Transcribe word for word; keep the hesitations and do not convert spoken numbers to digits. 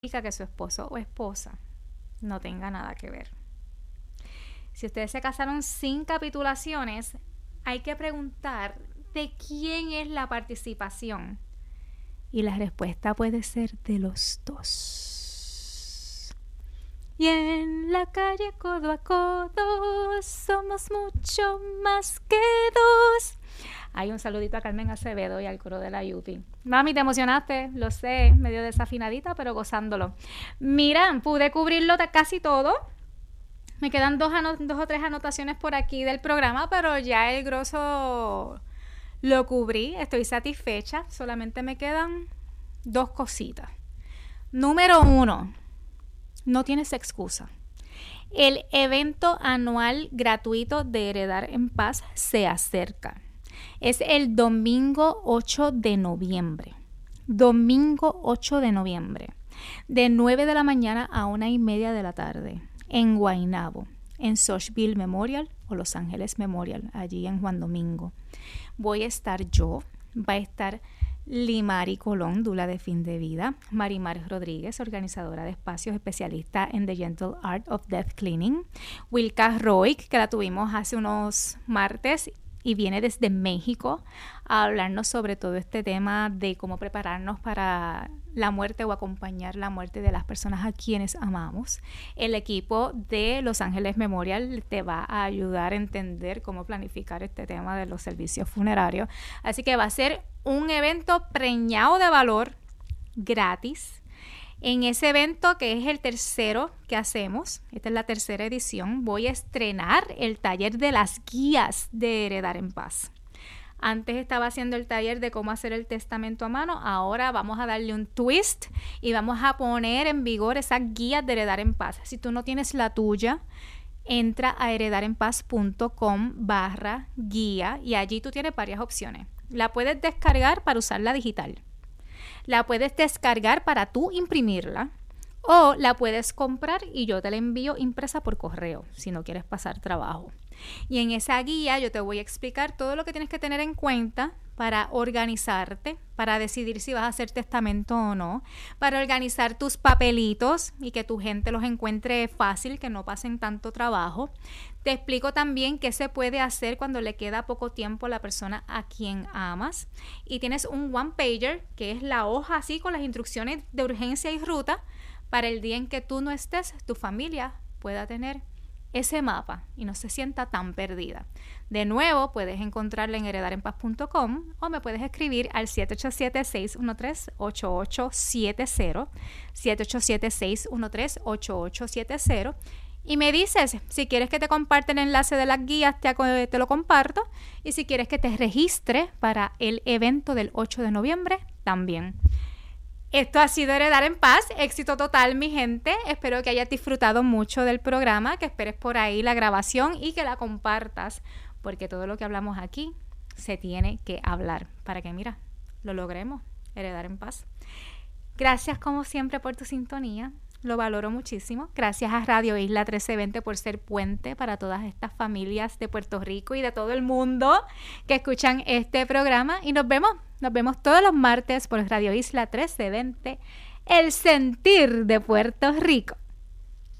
que su esposo o esposa no tenga nada que ver. Si ustedes se casaron sin capitulaciones, hay que preguntar de quién es la participación. Y la respuesta puede ser de los dos. Y en la calle codo a codo somos mucho más que dos. Hay un saludito a Carmen Acevedo y al coro de la Yupi. Mami, te emocionaste, lo sé, medio desafinadita, pero gozándolo. Mira, pude cubrirlo casi todo. Me quedan dos, ano- dos o tres anotaciones por aquí del programa, pero ya el grosso lo cubrí. Estoy satisfecha. Solamente me quedan dos cositas. Número uno, no tienes excusa. El evento anual gratuito de Heredar en Paz se acerca. Es el domingo ocho de noviembre. Domingo ocho de noviembre. De nueve de la mañana a una y media de la tarde. En Guaynabo. En Sochville Memorial o Los Ángeles Memorial. Allí en Juan Domingo. Voy a estar yo. Va a estar Limari Colón, dula de fin de vida. Marimar Rodríguez, organizadora de espacios, especialista en The Gentle Art of Death Cleaning. Wilka Roy, que la tuvimos hace unos martes y viene desde México a hablarnos sobre todo este tema de cómo prepararnos para la muerte o acompañar la muerte de las personas a quienes amamos. El equipo de Los Ángeles Memorial te va a ayudar a entender cómo planificar este tema de los servicios funerarios. Así que va a ser un evento preñado de valor, gratis. En ese evento, que es el tercero que hacemos, esta es la tercera edición, voy a estrenar el taller de las guías de Heredar en Paz. Antes estaba haciendo el taller de cómo hacer el testamento a mano, ahora vamos a darle un twist y vamos a poner en vigor esas guías de Heredar en Paz. Si tú no tienes la tuya, entra a heredarenpaz.com barra guía y allí tú tienes varias opciones. La puedes descargar para usarla digital. La puedes descargar para tú imprimirla o la puedes comprar y yo te la envío impresa por correo si no quieres pasar trabajo. Y en esa guía yo te voy a explicar todo lo que tienes que tener en cuenta para organizarte, para decidir si vas a hacer testamento o no, para organizar tus papelitos y que tu gente los encuentre fácil, que no pasen tanto trabajo. Te explico también qué se puede hacer cuando le queda poco tiempo a la persona a quien amas. Y tienes un one pager, que es la hoja así con las instrucciones de urgencia y ruta para el día en que tú no estés, tu familia pueda tener ese mapa y no se sienta tan perdida. De nuevo, puedes encontrarla en heredarenpaz punto com o me puedes escribir al siete ocho siete, seis uno tres, ocho ocho siete cero, siete ocho siete, seis uno tres, ocho ocho siete cero y me dices si quieres que te comparte el enlace de las guías, te, te lo comparto, y si quieres que te registre para el evento del ocho de noviembre, también. Esto ha sido Heredar en Paz, éxito total, mi gente. Espero que hayas disfrutado mucho del programa, que esperes por ahí la grabación y que la compartas, porque todo lo que hablamos aquí se tiene que hablar para que, mira, lo logremos, Heredar en Paz. Gracias como siempre por tu sintonía, lo valoro muchísimo. Gracias a Radio Isla trece veinte por ser puente para todas estas familias de Puerto Rico y de todo el mundo que escuchan este programa, y nos vemos. Nos vemos todos los martes por Radio Isla trece veinte, el sentir de Puerto Rico.